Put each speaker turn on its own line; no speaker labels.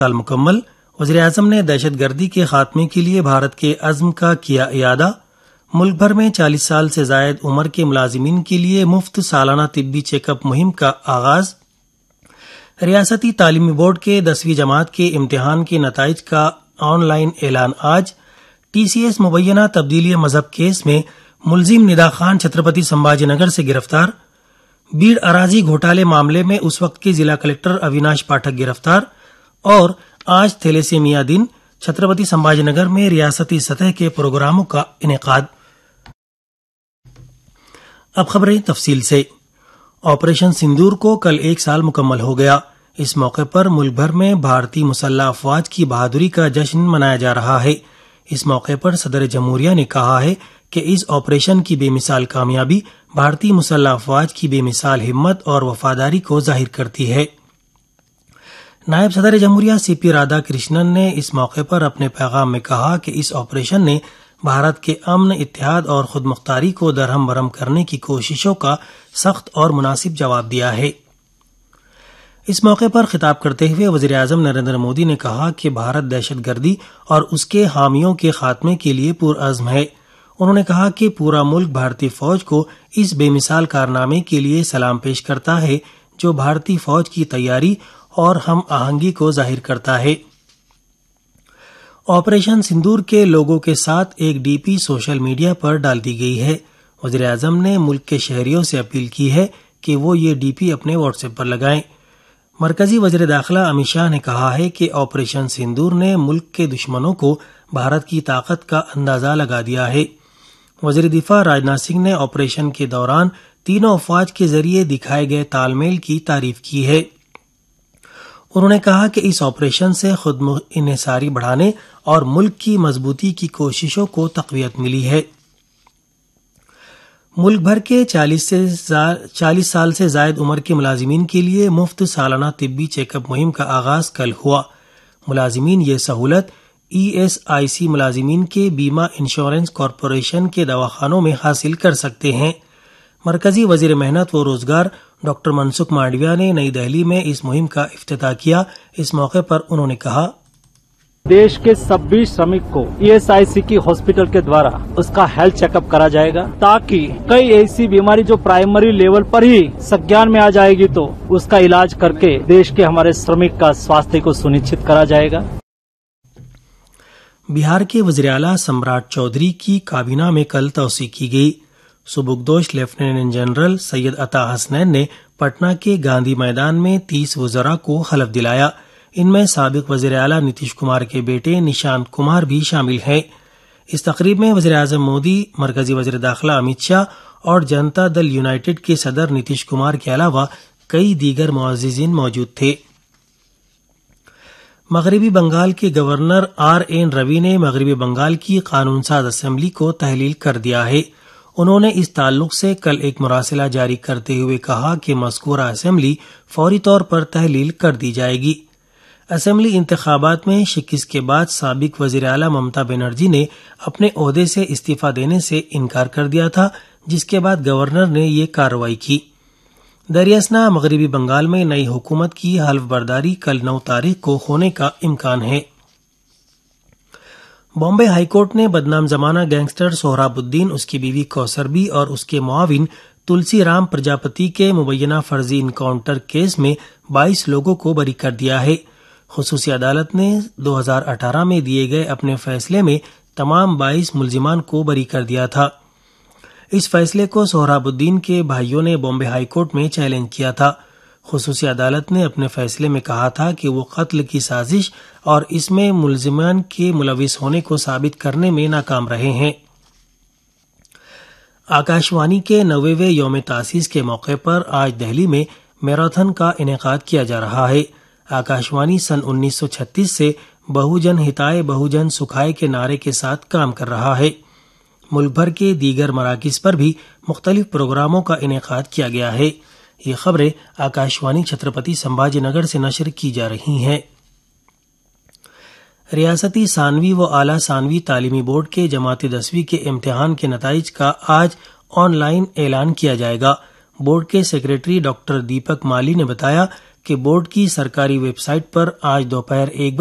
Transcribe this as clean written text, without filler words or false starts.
سال مکمل، وزیراعظم نے دہشت گردی کے خاتمے کے لیے بھارت کے عزم کا کیا اعادہ۔ ملک بھر میں 40 سال سے زائد عمر کے ملازمین کے لیے مفت سالانہ طبی چیک اپ مہم کا آغاز۔ ریاستی تعلیمی بورڈ کے 10ویں جماعت کے امتحان کے نتائج کا آن لائن اعلان آج۔ ٹی سی ایس مبینہ تبدیلی مذہب کیس میں ملزم ندا خان چھترپتی سمبھاجی نگر سے گرفتار۔ بیڑ اراضی گھوٹالے معاملے میں اس وقت کے ضلع کلکٹر اویناش پاٹھک گرفتار۔ اور آج تھیلیسیمیا دن، چھترپتی سمبھاجی نگر میں ریاستی سطح کے پروگراموں کا انعقاد۔ اب خبریں تفصیل سے۔ آپریشن سندور کو کل 1 سال مکمل ہو گیا۔ اس موقع پر ملک بھر میں بھارتی مسلح افواج کی بہادری کا جشن منایا جا رہا ہے۔ اس موقع پر صدر جمہوریہ نے کہا ہے کہ اس آپریشن کی بے مثال کامیابی بھارتی مسلح افواج کی بے مثال ہمت اور وفاداری کو ظاہر کرتی ہے۔ نائب صدر جمہوریہ سی پی رادھا کرشنن نے اس موقع پر اپنے پیغام میں کہا کہ اس آپریشن نے بھارت کے امن، اتحاد اور خود مختاری کو درہم برہم کرنے کی کوششوں کا سخت اور مناسب جواب دیا ہے۔ اس موقع پر خطاب کرتے ہوئے وزیر اعظم نریندر مودی نے کہا کہ بھارت دہشت گردی اور اس کے حامیوں کے خاتمے کے لیے پرعزم ہے۔ انہوں نے کہا کہ پورا ملک بھارتی فوج کو اس بے مثال کارنامے کے لیے سلام پیش کرتا ہے جو بھارتی فوج کی تیاری اور ہم آہنگی کو ظاہر کرتا ہے۔ آپریشن سندور کے لوگوں کے ساتھ ایک ڈی پی سوشل میڈیا پر ڈال دی گئی ہے۔ وزیر اعظم نے ملک کے شہریوں سے اپیل کی ہے کہ وہ یہ ڈی پی اپنے واٹس ایپ پر لگائیں۔ مرکزی وزیر داخلہ امت شاہ نے کہا ہے کہ آپریشن سندور نے ملک کے دشمنوں کو بھارت کی طاقت کا اندازہ لگا دیا ہے۔ وزیر دفاع راجناتھ سنگھ نے آپریشن کے دوران تینوں افواج کے ذریعے دکھائے گئے تال میل کی تعریف کی ہے۔ انہوں نے کہا کہ اس آپریشن سے خود انحصاری بڑھانے اور ملک کی مضبوطی کی کوششوں کو تقویت ملی ہے۔ ملک بھر کے 40 سال سے زائد عمر کے ملازمین کے لیے مفت سالانہ طبی چیک اپ مہم کا آغاز کل ہوا۔ ملازمین یہ سہولت ای ایس آئی سی ملازمین کے بیمہ انشورنس کارپوریشن کے دواخانوں میں حاصل کر سکتے ہیں۔ مرکزی وزیر محنت و روزگار ڈاکٹر منسکھ مانڈویا نے نئی دہلی میں اس مہم کا افتتاح کیا۔ اس موقع پر انہوں نے کہا،
دیش کے سبھی شرمک کو ای ایس آئی سی کی ہاسپٹل کے دوارا اس کا ہیلتھ چیک اپ کرا جائے گا تاکہ کئی ایسی بیماری جو پرائمری لیول پر ہی سگیان میں آ جائے گی تو اس کا علاج کر کے دیش کے ہمارے شرمک کا سواستھ کو سنشچت کرا جائے گا۔
بہار کے وزیر اعلیٰ سمراٹ چودھری کی کابینہ میں کل توثیق کی گئی۔ سبکدوش لیفٹیننٹ جنرل سید عطا حسنین نے پٹنہ کے گاندھی میدان میں 30 وزراء کو حلف دلایا۔ ان میں سابق وزیر اعلیٰ نتیش کمار کے بیٹے نشانت کمار بھی شامل ہیں۔ اس تقریب میں وزیر اعظم مودی، مرکزی وزیر داخلہ امت شاہ اور جنتا دل یونائیٹڈ کے صدر نتیش کمار کے علاوہ کئی دیگر معززین موجود تھے۔ مغربی بنگال کے گورنر آر این روی نے مغربی بنگال کی قانون ساز اسمبلی کو تحلیل کر دیا ہے۔ انہوں نے اس تعلق سے کل ایک مراسلہ جاری کرتے ہوئے کہا کہ مذکورہ اسمبلی فوری طور پر تحلیل کر دی جائے گی۔ اسمبلی انتخابات میں شکست کے بعد سابق وزیر اعلیٰ ممتا بنرجی نے اپنے عہدے سے استعفی دینے سے انکار کر دیا تھا، جس کے بعد گورنر نے یہ کارروائی کی۔ دریاسنا مغربی بنگال میں نئی حکومت کی حلف برداری کل 9 تاریخ کو ہونے کا امکان ہے۔ بامبے ہائی کورٹ نے بدنام زمانہ گینگسٹر سہراب الدین، اس کی بیوی کوثر بی اور اس کے معاون تلسی رام پرجاپتی کے مبینہ فرضی انکاؤنٹر کیس میں 22 لوگوں کو بری کر دیا ہے۔ خصوصی عدالت نے 2018 میں دیے گئے اپنے فیصلے میں تمام 22 ملزمان کو بری کر دیا تھا۔ اس فیصلے کو سہراب الدین کے بھائیوں نے بامبے ہائی کورٹ میں چیلنج کیا تھا۔ خصوصی عدالت نے اپنے فیصلے میں کہا تھا کہ وہ قتل کی سازش اور اس میں ملزمان کے ملوث ہونے کو ثابت کرنے میں ناکام رہے ہیں۔ آکاشوانی کے 90ویں یوم تاسیس کے موقع پر آج دہلی میں میراتھن کا انعقاد کیا جا رہا ہے۔ آکاشوانی سن 1936 سے بہوجن ہتائے بہوجن سکھائے کے نعرے کے ساتھ کام کر رہا ہے۔ ملک بھر کے دیگر مراکز پر بھی مختلف پروگراموں کا انعقاد کیا گیا ہے۔ یہ خبریں آکاشوانی چھترپتی سمبھاجی نگر سے نشر کی جا رہی ہیں۔ ریاستی ثانوی و اعلیٰ ثانوی تعلیمی بورڈ کے جماعت 10ویں کے امتحان کے نتائج کا آج آن لائن اعلان کیا جائے گا۔ بورڈ کے سیکریٹری ڈاکٹر دیپک مالی نے بتایا کہ بورڈ کی سرکاری ویب سائٹ پر آج دوپہر 1